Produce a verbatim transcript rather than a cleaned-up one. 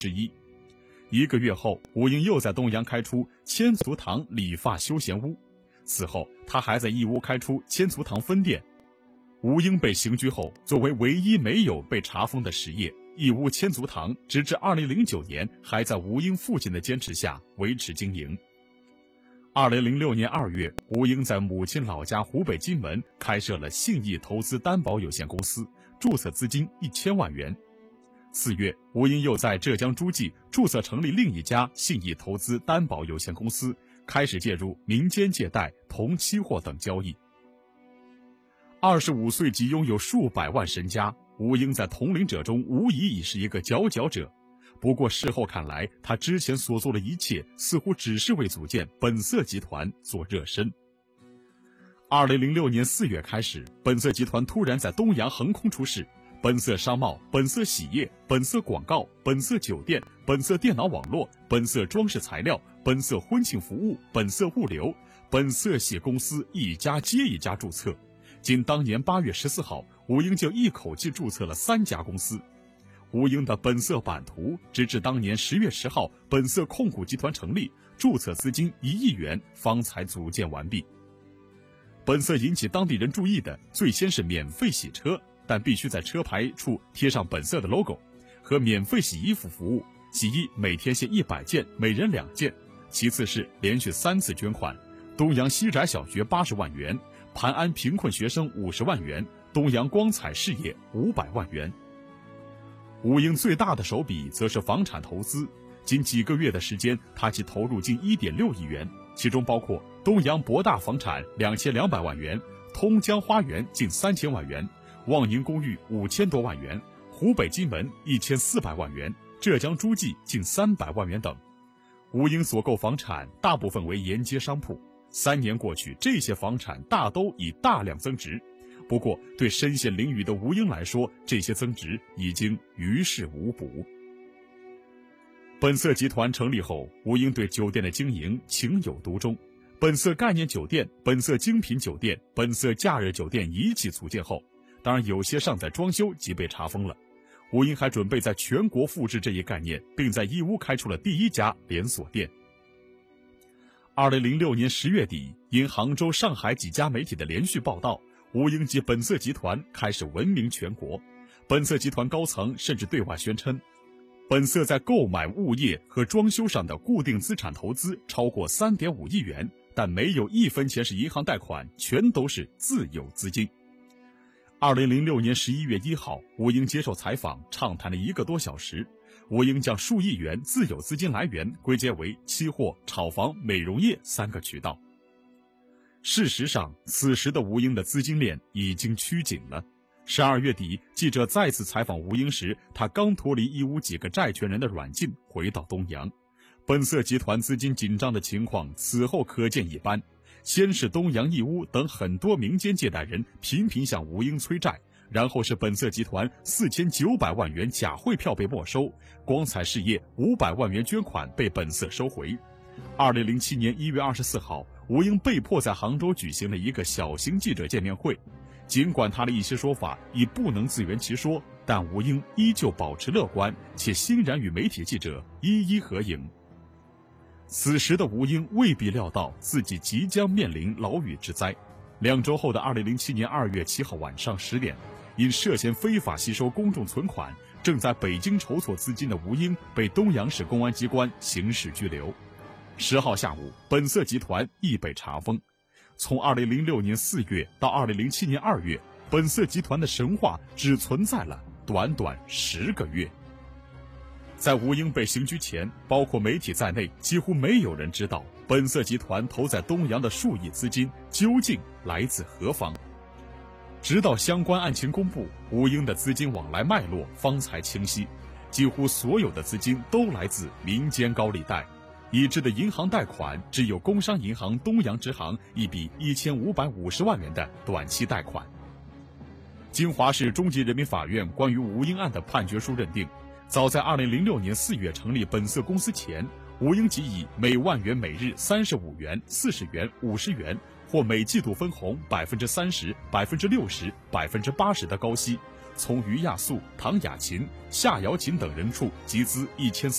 之一。一个月后，吴英又在东阳开出千足堂理发休闲屋，此后他还在义乌开出千足堂分店。吴英被刑拘后，作为唯一没有被查封的实业，义乌千足堂直至二零零九年还在吴英父亲的坚持下维持经营。二零零六年二月，吴英在母亲老家湖北荆门开设了信义投资担保有限公司，注册资金一千万元。四月，吴英又在浙江诸暨注册成立另一家信义投资担保有限公司，开始介入民间借贷、铜期货等交易。二十五岁即拥有数百万身家，吴英在同龄者中无疑已是一个佼佼者。不过事后看来，他之前所做的一切似乎只是为组建本色集团做热身。二零零六年四月开始，本色集团突然在东阳横空出世，本色商贸、本色洗业、本色广告、本色酒店、本色电脑网络、本色装饰材料、本色婚庆服务、本色物流、本色系公司一家接一家注册。仅当年八月十四号，吴英就一口气注册了三家公司。吴英的本色版图，直至当年十月十号，本色控股集团成立，注册资金一亿元，方才组建完毕。本色引起当地人注意的，最先是免费洗车，但必须在车牌处贴上本色的 logo， 和免费洗衣服服务，洗衣每天限一百件，每人两件。其次是连续三次捐款，东阳西宅小学八十万元，盘安贫困学生五十万元，东阳光彩事业五百万元。吴英最大的手笔则是房产投资，仅几个月的时间，他即投入近 一点六亿元，其中包括东阳博大房产两千两百万元，通江花园近三千万元，望宁公寓五千多万元，湖北荆门一千四百万元，浙江诸暨近三百万元等。吴英所购房产大部分为沿街商铺，三年过去，这些房产大都已大量增值。不过，对身陷囹圄的吴英来说，这些增值已经于事无补。本色集团成立后，吴英对酒店的经营情有独钟。本色概念酒店、本色精品酒店、本色假日酒店一起组建后，当然有些尚在装修即被查封了。吴英还准备在全国复制这一概念，并在义乌开出了第一家连锁店。二零零六年十月底，因杭州、上海几家媒体的连续报道，吴英及本色集团开始闻名全国。本色集团高层甚至对外宣称，本色在购买物业和装修上的固定资产投资超过 三点五亿元，但没有一分钱是银行贷款，全都是自有资金。二零零六年十一月一号，吴英接受采访，畅谈了一个多小时。吴英将数亿元自有资金来源归结为期货、炒房、美容业三个渠道。事实上，此时的吴英的资金链已经趋紧了。十二月底，记者再次采访吴英时，他刚脱离义乌几个债权人的软禁，回到东阳。本色集团资金紧张的情况此后可见一斑。先是东阳、义乌等很多民间借贷人频频向吴英催债，然后是本色集团四千九百万元假汇票被没收，光彩事业五百万元捐款被本色收回。二零零七年一月二十四号，吴英被迫在杭州举行了一个小型记者见面会。尽管他的一些说法已不能自圆其说，但吴英依旧保持乐观，且欣然与媒体记者一一合影。此时的吴英未必料到自己即将面临牢狱之灾。两周后的二零零七年二月七号晚上十点，因涉嫌非法吸收公众存款，正在北京筹措资金的吴英被东阳市公安机关刑事拘留。十号下午，本色集团亦被查封。从二零零六年四月到二零零七年二月，本色集团的神话只存在了短短十个月。在吴英被刑拘前，包括媒体在内，几乎没有人知道本色集团投在东阳的数亿资金究竟来自何方。直到相关案情公布，吴英的资金往来脉络方才清晰，几乎所有的资金都来自民间高利贷，已知的银行贷款只有工商银行东阳支行一笔一千五百五十万元的短期贷款。金华市中级人民法院关于吴英案的判决书认定，早在二零零六年四月成立本色公司前，吴英即以每万元每日三十五元、四十元、五十元，或每季度分红百分之三十、百分之六十、百分之八十的高息，从于亚素、唐雅琴、夏瑶琴等人处集资一千